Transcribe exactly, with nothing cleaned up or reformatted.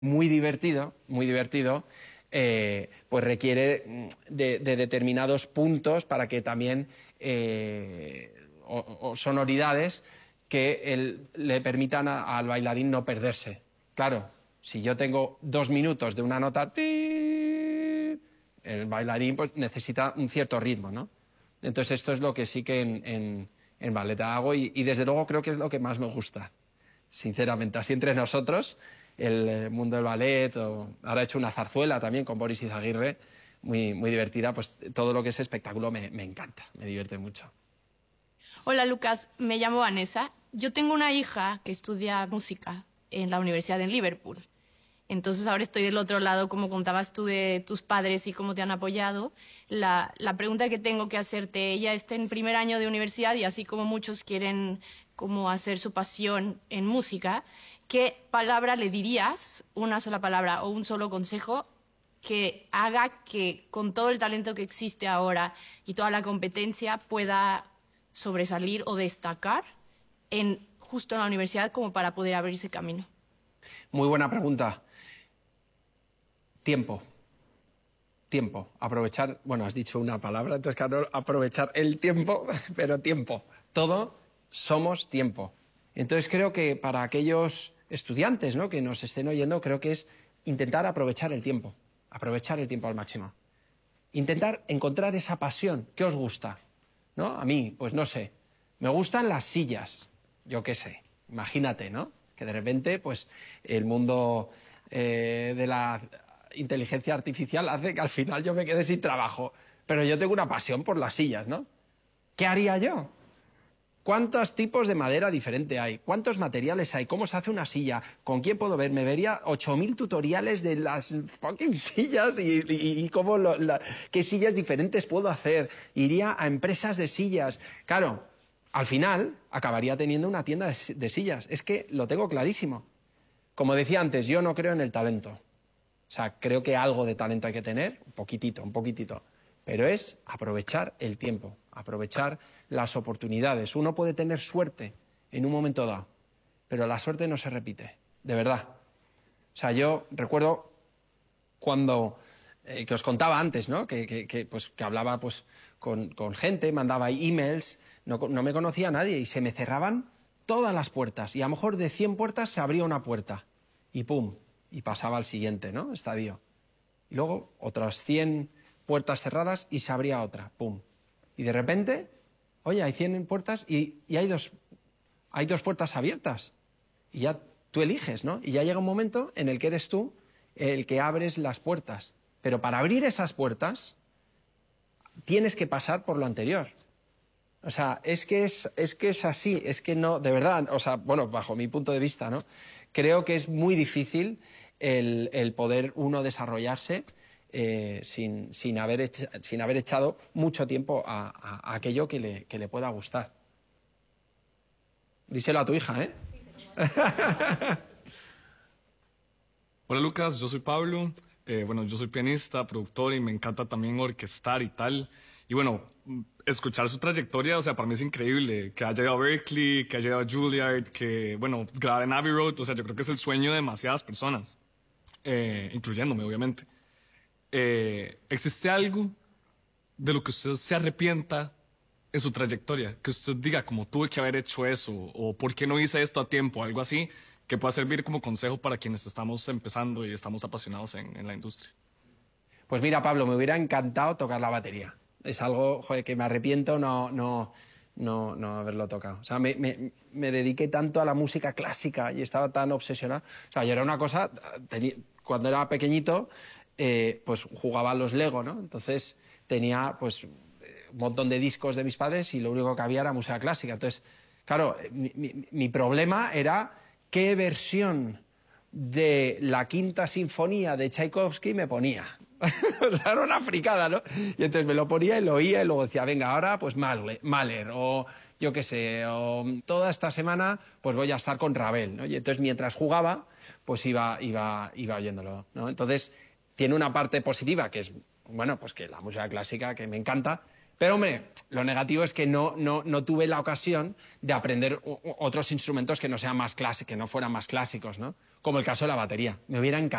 muy divertido, muy divertido, eh, pues requiere de, de determinados puntos para que también, eh, o, o sonoridades que el, le permitan a, al bailarín no perderse. Claro, si yo tengo dos minutos de una nota, el bailarín pues, necesita un cierto ritmo, ¿no? Entonces esto es lo que sí que en, en, en ballet hago y, y desde luego creo que es lo que más me gusta, sinceramente. Así entre nosotros, el mundo del ballet, o ahora he hecho una zarzuela también con Boris Izaguirre, muy, muy divertida, pues todo lo que es espectáculo me, me encanta, me divierte mucho. Hola Lucas, me llamo Vanessa. Yo tengo una hija que estudia música en la Universidad en Liverpool. Entonces ahora estoy del otro lado, como contabas tú de tus padres y cómo te han apoyado. La, la pregunta que tengo que hacerte, ella está en primer año de universidad y así como muchos quieren como hacer su pasión en música, ¿qué palabra le dirías, una sola palabra o un solo consejo, que haga que con todo el talento que existe ahora y toda la competencia pueda sobresalir o destacar en, justo en la universidad como para poder abrirse camino? Muy buena pregunta. Tiempo. Tiempo. Aprovechar, bueno, has dicho una palabra, entonces claro, aprovechar el tiempo, pero tiempo. Todo somos tiempo. Entonces creo que para aquellos estudiantes, ¿no?, que nos estén oyendo, creo que es intentar aprovechar el tiempo. Aprovechar el tiempo al máximo. Intentar encontrar esa pasión. ¿Qué os gusta? ¿No? A mí, pues no sé. Me gustan las sillas. Yo qué sé. Imagínate, ¿no? Que de repente, pues, el mundo eh, de la inteligencia artificial hace que al final yo me quede sin trabajo. Pero yo tengo una pasión por las sillas, ¿no? ¿Qué haría yo? ¿Cuántos tipos de madera diferente hay? ¿Cuántos materiales hay? ¿Cómo se hace una silla? ¿Con quién puedo ver? Me vería ocho mil tutoriales de las fucking sillas y, y, y cómo lo, la, qué sillas diferentes puedo hacer. Iría a empresas de sillas. Claro, al final acabaría teniendo una tienda de, de sillas. Es que lo tengo clarísimo. Como decía antes, yo no creo en el talento. O sea, creo que algo de talento hay que tener, un poquitito, un poquitito. Pero es aprovechar el tiempo, aprovechar las oportunidades. Uno puede tener suerte en un momento dado, pero la suerte no se repite, de verdad. O sea, yo recuerdo cuando, eh, que os contaba antes, ¿no?, que, que, que, pues, que hablaba pues, con, con gente, mandaba emails, no, no me conocía a nadie y se me cerraban todas las puertas. Y a lo mejor de cien puertas se abría una puerta y pum, y pasaba al siguiente, ¿no?, estadio. Y luego otras cien puertas cerradas y se abría otra, pum. Y de repente, oye, hay cien puertas y, y hay, dos, hay dos puertas abiertas. Y ya tú eliges, ¿no? Y ya llega un momento en el que eres tú el que abres las puertas. Pero para abrir esas puertas tienes que pasar por lo anterior. O sea, es que es, es que es así, es que no, de verdad, o sea, bueno, bajo mi punto de vista, ¿no?, creo que es muy difícil el, el poder uno desarrollarse Eh, sin, sin, haber echa, sin haber echado mucho tiempo a, a, a aquello que le, que le pueda gustar. Díselo a tu hija, ¿eh? Hola Lucas, yo soy Pablo. Eh, bueno, yo soy pianista, productor y me encanta también orquestar y tal. Y bueno, escuchar su trayectoria, o sea, para mí es increíble. Que haya ido a Berkeley, que haya ido a Juilliard, que, bueno, grabar en Abbey Road, o sea, yo creo que es el sueño de demasiadas personas, eh, incluyéndome, obviamente. Eh, ¿Existe algo de lo que usted se arrepienta en su trayectoria? Que usted diga, como tuve que haber hecho eso, o por qué no hice esto a tiempo, algo así, que pueda servir como consejo para quienes estamos empezando y estamos apasionados en, en la industria. Pues mira, Pablo, me hubiera encantado tocar la batería. Es algo, joder, que me arrepiento no, no, no, no haberlo tocado. O sea, me, me, me dediqué tanto a la música clásica y estaba tan obsesionado. O sea, yo era una cosa, tenía, cuando era pequeñito, Eh, pues jugaba a los Lego, ¿no? Entonces tenía pues un montón de discos de mis padres y lo único que había era música clásica. Entonces, claro, mi, mi, mi problema era qué versión de la Quinta Sinfonía de Tchaikovsky me ponía. O sea, era una fricada, ¿no? Y entonces me lo ponía y lo oía y luego decía, venga, ahora pues Mahler, Mahler o yo qué sé, o toda esta semana pues voy a estar con Ravel, ¿no? Y entonces mientras jugaba pues iba, iba, iba oyéndolo, ¿no? Entonces tiene una parte positiva que es, bueno, pues que la música clásica que me encanta, Pero, hombre, lo negativo es que no, no, no tuve la ocasión de aprender otros instrumentos que no sean más clásicos, que no fueran más clásicos, ¿no? Como el caso de la batería. Me hubiera encantado.